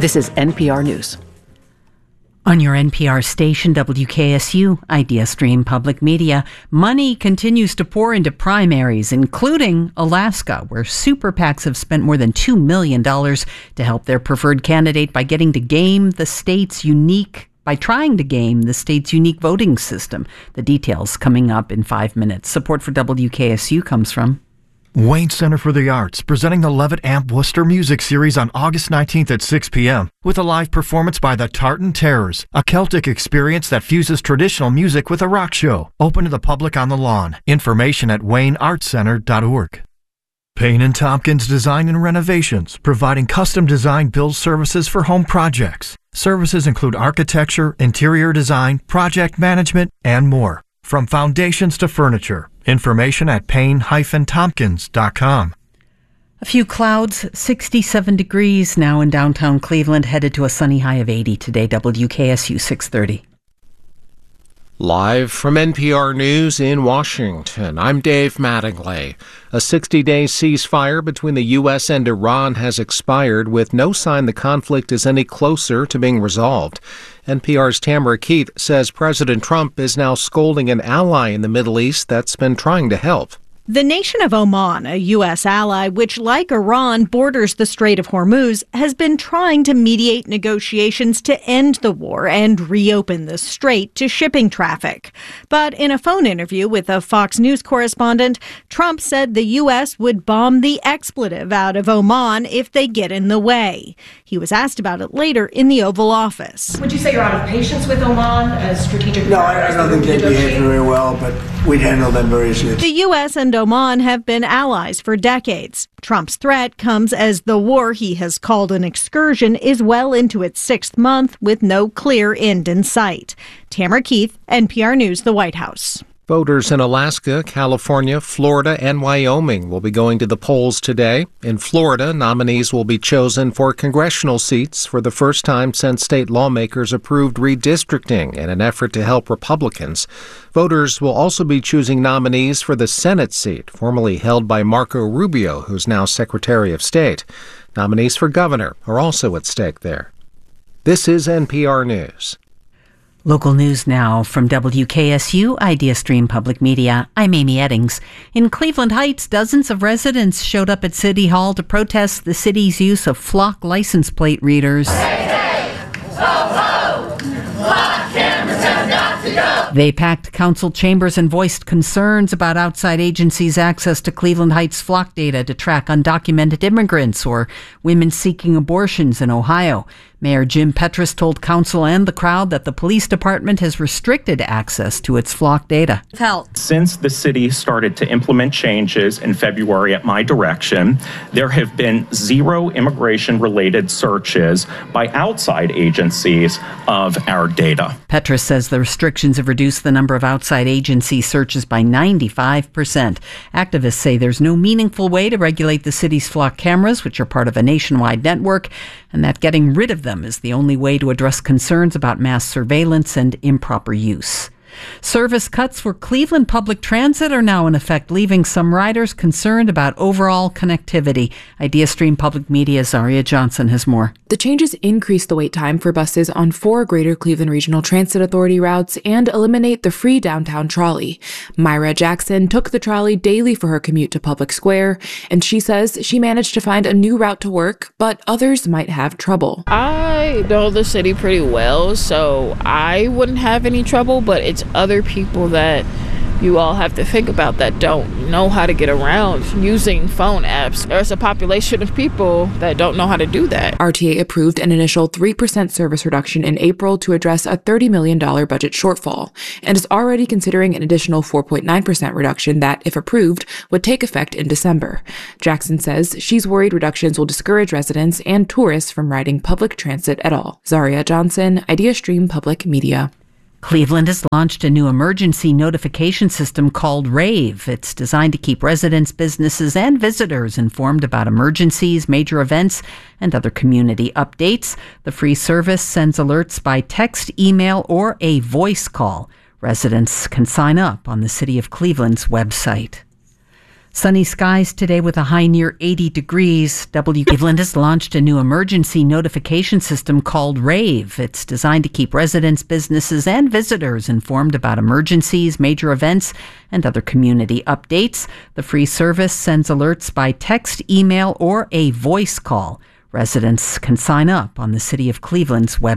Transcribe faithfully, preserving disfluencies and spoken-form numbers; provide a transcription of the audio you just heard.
This is N P R News. On your N P R station, W K S U, IdeaStream Public Media, money continues to pour into primaries, including Alaska, where super PACs have spent more than two million dollars to help their preferred candidate by getting to game the state's unique, by trying to game the state's unique voting system. The details coming up in five minutes. Support for W K S U comes from Wayne Center for the Arts, presenting the Levitt Amp Worcester Music Series on August nineteenth at six p.m. with a live performance by the Tartan Terrors, a Celtic experience that fuses traditional music with a rock show. Open to the public on the lawn. Information at wayne arts center dot org. Payne and Tompkins Design and Renovations, providing custom design build services for home projects. Services include architecture, interior design, project management, and more. From foundations to furniture. Information at payne dash tompkins dot com. A few clouds, sixty-seven degrees now in downtown Cleveland, headed to a sunny high of eighty today. W K S U six thirty. Live from N P R News in Washington, I'm Dave Mattingly. A sixty-day ceasefire between the U S and Iran has expired, with no sign the conflict is any closer to being resolved. N P R's Tamara Keith says President Trump is now scolding an ally in the Middle East that's been trying to help. The nation of Oman, a U S ally, which, like Iran, borders the Strait of Hormuz, has been trying to mediate negotiations to end the war and reopen the strait to shipping traffic. But in a phone interview with a Fox News correspondent, Trump said the U S would bomb the expletive out of Oman if they get in the way. He was asked about it later in the Oval Office. Would you say you're out of patience with Oman as strategic? No, I, I don't think they behave very well, but we'd handle them very easily. The U S and Oman have been allies for decades. Trump's threat comes as the war he has called an excursion is well into its sixth month with no clear end in sight. Tamara Keith, N P R News, the White House. Voters in Alaska, California, Florida, and Wyoming will be going to the polls today. In Florida, nominees will be chosen for congressional seats for the first time since state lawmakers approved redistricting in an effort to help Republicans. Voters will also be choosing nominees for the Senate seat, formerly held by Marco Rubio, who's now Secretary of State. Nominees for governor are also at stake there. This is N P R News. Local news now from W K S U, IdeaStream Public Media. I'm Amy Eddings. In Cleveland Heights, dozens of residents showed up at City Hall to protest the city's use of flock license plate readers. Hey, hey! Ho, ho! Flock cameras have got to go! They packed council chambers and voiced concerns about outside agencies' access to Cleveland Heights flock data to track undocumented immigrants or women seeking abortions in Ohio. Mayor Jim Petras told council and the crowd that the police department has restricted access to its flock data. Since the city started to implement changes in February at my direction, there have been zero immigration-related searches by outside agencies of our data. Petras says the restrictions have reduced the number of outside agency searches by ninety-five percent. Activists say there's no meaningful way to regulate the city's flock cameras, which are part of a nationwide network, and that getting rid of them is the only way to address concerns about mass surveillance and improper use. Service cuts for Cleveland Public Transit are now in effect, leaving some riders concerned about overall connectivity. IdeaStream Public Media's Zaria Johnson has more. The changes increase the wait time for buses on four Greater Cleveland Regional Transit Authority routes and eliminate the free downtown trolley. Myra Jackson took the trolley daily for her commute to Public Square, and she says she managed to find a new route to work, but others might have trouble. I know the city pretty well, so I wouldn't have any trouble, but it's other people that you all have to think about that don't know how to get around using phone apps. There's a population of people that don't know how to do that. R T A approved an initial three percent service reduction in April to address a thirty million dollars budget shortfall, and is already considering an additional four point nine percent reduction that, if approved, would take effect in December. Jackson says she's worried reductions will discourage residents and tourists from riding public transit at all. Zaria Johnson, IdeaStream Public Media. Cleveland has launched a new emergency notification system called RAVE. It's designed to keep residents, businesses, and visitors informed about emergencies, major events, and other community updates. The free service sends alerts by text, email, or a voice call. Residents can sign up on the City of Cleveland's website. Sunny skies today with a high near eighty degrees. W Cleveland has launched a new emergency notification system called RAVE. It's designed to keep residents, businesses, and visitors informed about emergencies, major events, and other community updates. The free service sends alerts by text, email, or a voice call. Residents can sign up on the City of Cleveland's website.